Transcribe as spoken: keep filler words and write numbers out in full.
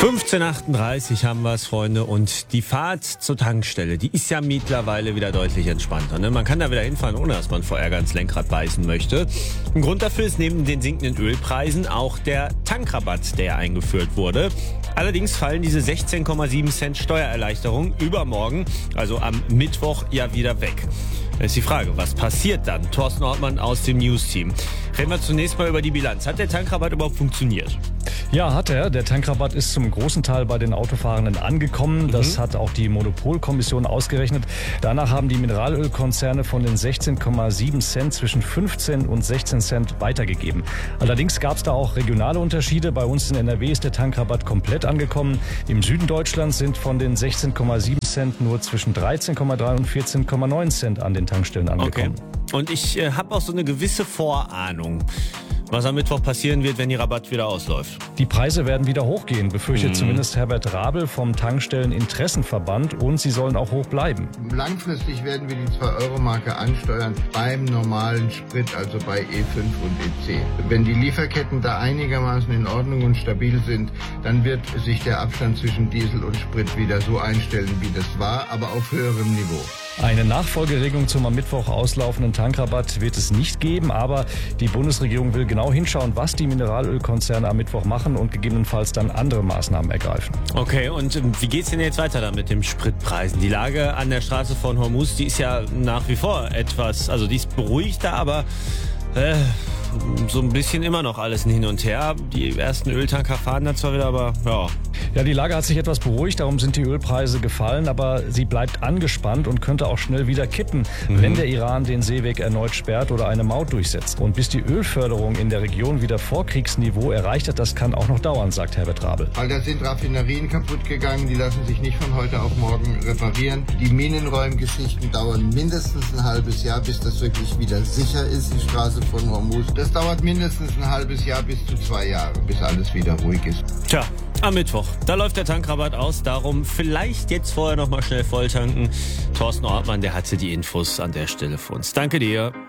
fünfzehn Uhr achtunddreißig haben wir es, Freunde. Und die Fahrt zur Tankstelle, die ist ja mittlerweile wieder deutlich entspannter. Ne? Man kann da wieder hinfahren, ohne dass man vor Ärger ins Lenkrad beißen möchte. Ein Grund dafür ist neben den sinkenden Ölpreisen auch der Tankrabatt, der eingeführt wurde. Allerdings fallen diese sechzehn Komma sieben Cent Steuererleichterung übermorgen, also am Mittwoch, ja wieder weg. Da ist die Frage, was passiert dann? Thorsten Ortmann aus dem News-Team. Reden wir zunächst mal über die Bilanz. Hat der Tankrabatt überhaupt funktioniert? Ja, hat er. Der Tankrabatt ist zum großen Teil bei den Autofahrenden angekommen. Das mhm. hat auch die Monopolkommission ausgerechnet. Danach haben die Mineralölkonzerne von den sechzehn Komma sieben Cent zwischen fünfzehn und sechzehn Cent weitergegeben. Allerdings gab es da auch regionale Unterschiede. Bei uns in N R W ist der Tankrabatt komplett angekommen. Im Süden Deutschlands sind von den sechzehn Komma sieben Cent nur zwischen dreizehn Komma drei und vierzehn Komma neun Cent an den Tankstellen angekommen. Okay. Und ich äh, habe auch so eine gewisse Vorahnung, was am Mittwoch passieren wird, wenn die Rabatt wieder ausläuft. Die Preise werden wieder hochgehen, befürchtet Mhm. zumindest Herbert Rabel vom Tankstelleninteressenverband, und sie sollen auch hoch bleiben. Langfristig werden wir die zwei-Euro-Marke ansteuern beim normalen Sprit, also bei E fünf und E zehn. Wenn die Lieferketten da einigermaßen in Ordnung und stabil sind, dann wird sich der Abstand zwischen Diesel und Sprit wieder so einstellen, wie das war, aber auf höherem Niveau. Eine Nachfolgeregelung zum am Mittwoch auslaufenden Tankrabatt wird es nicht geben, aber die Bundesregierung will genau hinschauen, was die Mineralölkonzerne am Mittwoch machen und gegebenenfalls dann andere Maßnahmen ergreifen. Okay, und ähm, wie geht's denn jetzt weiter da mit den Spritpreisen? Die Lage an der Straße von Hormuz, die ist ja nach wie vor etwas, also die ist beruhigter, aber äh, so ein bisschen immer noch alles ein Hin und Her. Die ersten Öltanker fahren da zwar wieder, aber ja. Ja, die Lage hat sich etwas beruhigt, darum sind die Ölpreise gefallen, aber sie bleibt angespannt und könnte auch schnell wieder kippen, mhm. wenn der Iran den Seeweg erneut sperrt oder eine Maut durchsetzt. Und bis die Ölförderung in der Region wieder Vorkriegsniveau erreicht hat, das kann auch noch dauern, sagt Herbert Rabel. Weil da sind Raffinerien kaputt gegangen, die lassen sich nicht von heute auf morgen reparieren. Die Minenräumgeschichten dauern mindestens ein halbes Jahr, bis das wirklich wieder sicher ist, die Straße von Hormuz. Das dauert mindestens ein halbes Jahr bis zu zwei Jahre, bis alles wieder ruhig ist. Tja, am Mittwoch, da läuft der Tankrabatt aus, darum vielleicht jetzt vorher noch mal schnell volltanken. Thorsten Ortmann, der hatte die Infos an der Stelle für uns. Danke dir.